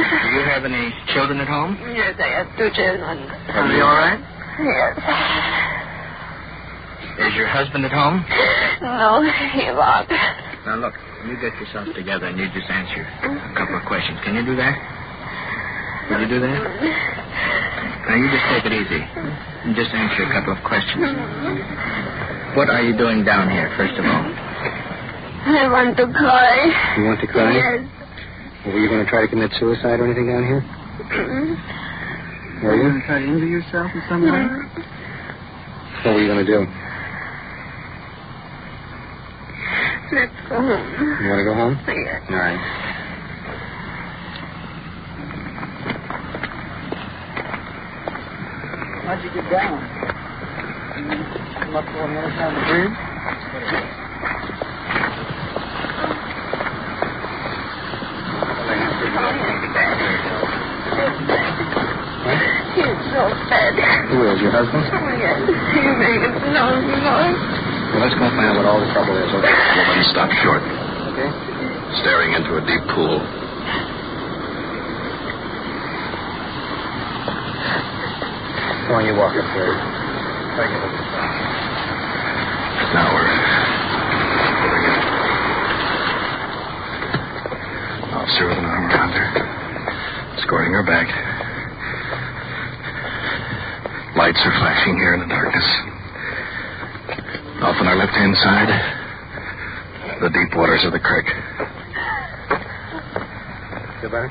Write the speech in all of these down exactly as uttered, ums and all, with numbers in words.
Do you have any children at home? Yes, I have two children. Are they all right? Yes. Is your husband at home? No, he walked. Now, look, you get yourself together and you just answer a couple of questions. Can you do that? Will you do that? Now, you just take it easy and just answer a couple of questions. What are you doing down here, first of all? I want to cry. You want to cry? Yes. Well, were you going to try to commit suicide or anything down here? Were you? going to try to injure yourself in some way? What were you going to do? Let's go home. You want to go home? Yes. All right. How'd you get down? Come up on the other side of the bridge? He's so fed. Who is, your husband? Oh, yes. He made it so long. Well, let's go find out what all the trouble is, okay? The woman stopped short, Okay. staring into a deep pool. Come on, you walk up there. Now we're pulling in. Officer with an arm around her, escorting her back. Lights are flashing here in the darkness. Off on our left-hand side, the deep waters of the creek. Goodbye.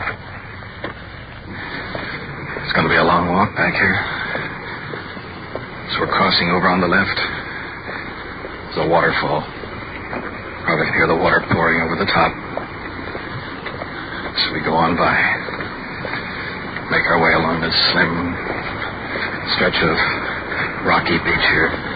It's going to be a long walk back here. So we're crossing over on the left. There's a waterfall. Probably can hear the water pouring over the top. So we go on by. Make our way along this slim stretch of rocky beach here.